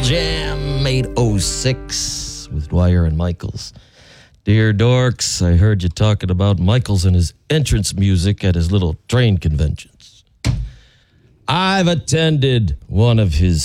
Jam 806 with Dwyer and Michaels. Dear Dorks, I heard you talking about Michaels and his entrance music at his little train conventions. I've attended one of his